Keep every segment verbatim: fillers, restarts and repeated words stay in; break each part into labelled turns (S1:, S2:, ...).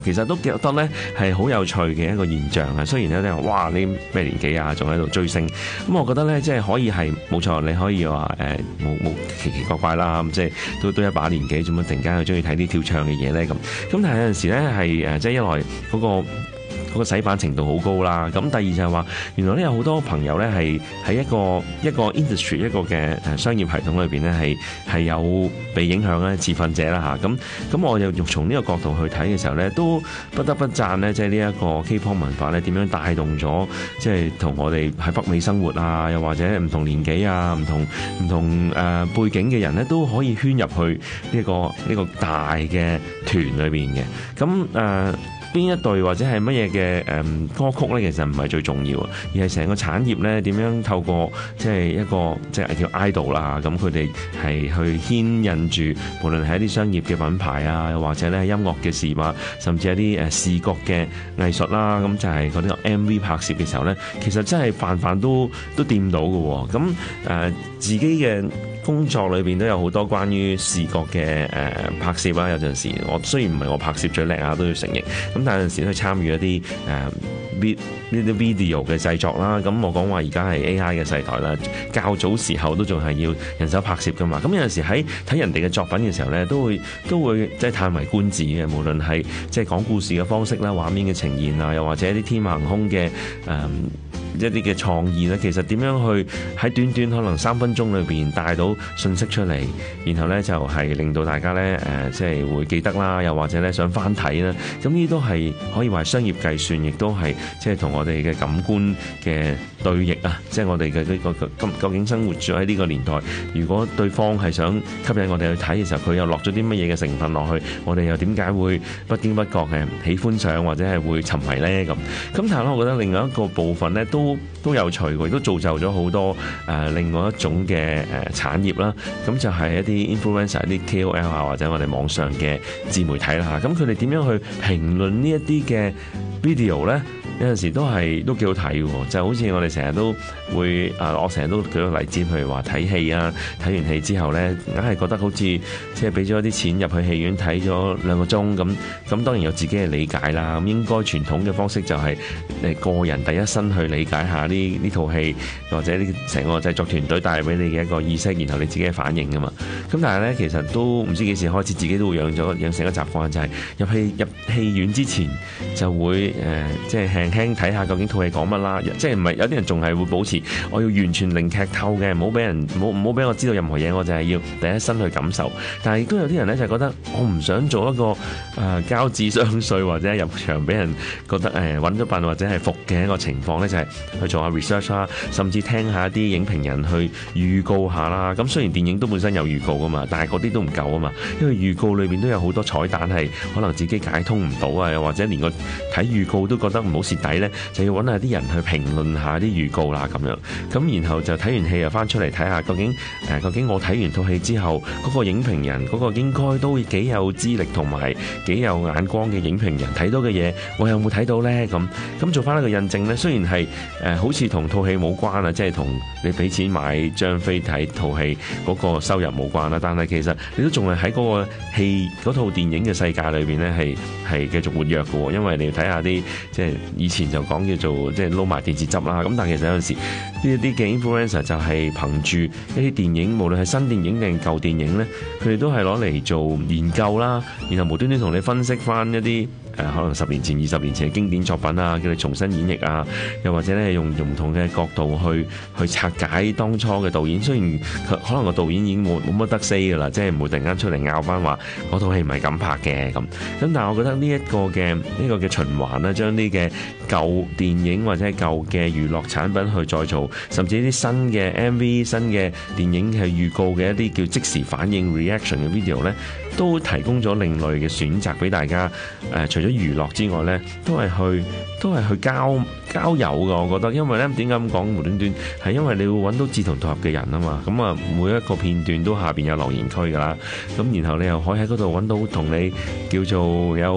S1: 其實都覺得咧係好有趣嘅一個現象啊！雖然有啲人話哇，你咩年紀啊，仲喺度追星，咁我覺得咧即係可以係冇錯，你可以話誒冇冇奇奇怪怪啦，咁即係都都一把年紀，做乜突然間去中意睇啲跳唱嘅嘢咧咁？咁但係有陣時咧係誒即係一來嗰個。嗰個洗版程度好高啦，咁第二就係話，原來咧有好多朋友咧係喺一個一個 industry 一個嘅誒商業系統裏邊咧係係有被影響咧持份者啦嚇，咁咁我又從呢個角度去睇嘅時候咧，都不得不讚咧，即係呢一個 K-pop 文化咧點樣帶動咗，即係同我哋喺北美生活啊，又或者唔同年紀啊、唔同唔同誒背景嘅人咧都可以圈入去呢個呢個大嘅團裏邊嘅，咁誒。邊一隊或者係乜嘢嘅誒歌曲咧，其實唔係最重要啊，而係成個產業咧點樣透過即係一個即係叫 idol 啦，咁佢哋係去牽引住，無論係一啲商業嘅品牌啊，又或者咧音樂嘅事物，甚至一啲誒視覺嘅藝術啦，咁就係嗰啲 M V 拍攝嘅時候咧，其實真係泛泛都都掂到嘅喎，咁誒自己嘅工作裏邊都有好多關於視覺嘅誒拍攝啦，有陣時我雖然唔係我拍攝最叻啊，都要承認。咁但係有陣時都去參與一啲誒呢啲 video 嘅製作啦。咁我講話而家係 A I 嘅世代啦，較早時候都仲係要人手拍攝噶嘛。咁有陣時喺睇人哋嘅作品嘅時候咧，都會都會即係歎為觀止嘅。無論係即係講故事嘅方式啦、畫面嘅呈現啊，又或者一啲天馬行空嘅誒。嗯一啲嘅創意咧，其實點樣去喺短短可能三分鐘裏邊帶到信息出嚟，然後咧就係令到大家咧誒，即係會記得啦，又或者咧想翻睇啦，咁呢啲都係可以話商業計算，亦都係即係同我哋嘅感官嘅對弈啊！即係我哋嘅呢個究究竟生活咗喺呢個年代，如果對方係想吸引我哋去睇嘅時候，佢又落咗啲乜嘢嘅成分落去，我哋又點解會不經不覺嘅喜歡上或者係會沉迷咧咁？咁但係咧，我覺得另外一個部分咧都都都有趣喎，亦都造就咗好多誒、呃、另外一種嘅誒、呃、產業啦。咁就係一啲 influencer、一啲 K O L 啊，或者我哋網上嘅自媒體啦。咁佢哋點樣去評論呢一啲嘅 video 咧？有陣時都係都幾好睇喎，就好似我哋成日都會啊，我成日都舉個例子，譬如話睇戲啊，睇完戲之後咧，硬係覺得好似即係俾咗啲錢入去戲院睇咗兩個鐘咁，咁當然有自己嘅理解啦。咁應該傳統嘅方式就係誒個人第一身去理解下呢呢套戲，或者呢成個製作團隊帶俾你嘅一個意識，然後你自己嘅反應㗎嘛。咁但係咧，其實都唔知幾時開始，自己都會養咗養成一個習慣，就係入戲入戲院之前就會誒、呃、即係輕輕睇下究竟套戲講乜啦，即係唔係有啲人仲係會保持我要完全零劇透嘅，唔好俾人唔好唔好俾我知道任何嘢，我就係要第一身去感受。但係亦都有啲人咧就係覺得我唔想做一個誒、呃、交智商稅或者入場俾人覺得誒揾咗笨或者係服嘅一個情況咧，就係、是、去做下 research 啦，甚至聽下啲影評人去預告下啦。咁雖然電影都本身有預告噶嘛，但係嗰啲都唔夠啊嘛，因為預告裏邊都有好多彩蛋係可能自己解通唔到啊，又或者連個睇預告都覺得唔好蝕底咧，就要揾下啲人去評論下啲預告啦咁樣。咁然後就睇完戲又翻出嚟睇下究竟誒、呃、究竟我睇完套戲之後嗰、那個影評人嗰、那個應該都會幾有資歷同埋幾有眼光嘅影評人睇到嘅嘢，我有冇睇到咧？咁咁做翻一個印證咧，雖然係誒、呃、好似同套戲冇關啊，即係同你俾錢買張飛睇套戲嗰個收入冇關啦，但係其實你都仲係喺嗰個戲嗰套電影嘅世界裏邊咧，係係繼續活躍嘅喎，因為你要睇下啲即係以前就講叫做即係撈埋電視汁啦，咁但係其實有陣時呢一啲嘅 influencer 就係憑住一啲電影，無論係新電影定舊電影咧，佢哋都係攞嚟做研究啦，然後無端端同你分析翻一啲誒可能十年前、二十年前嘅經典作品啊，叫你重新演繹啊，又或者咧用用唔同嘅角度去去拆解當初嘅導演。雖然可能個導演已經冇冇乜得 say 噶啦，即係唔會突然間出嚟拗翻話嗰套戲唔係咁拍嘅咁。咁但係我覺得呢一個嘅呢、呢個嘅循環咧，將啲嘅舊電影或者係舊嘅娛樂產品去再做，甚至啲新嘅 M V、新嘅電影係預告嘅一啲叫即時反應 reaction 嘅 video 咧，都提供咗另類嘅選擇俾大家。誒、呃，除咗娛樂之外咧，都係去都係去交交友㗎。我覺得，因為咧點解咁講無端端係因為你會揾到志同道合嘅人啊嘛。咁啊，每一個片段都下邊有留言區㗎啦。咁然後你又可以喺嗰度揾到同你叫做有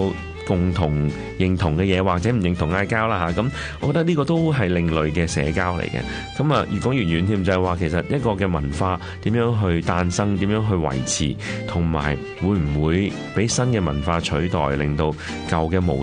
S1: 共同認同嘅嘢，或者唔認同嗌交啦嚇。咁我覺得呢個都係另類嘅社交嚟嘅。咁啊，越講越遠添，就係話其實一個嘅文化點樣去誕生，點樣去維持，同埋會唔會俾新嘅文化取代，令到舊嘅模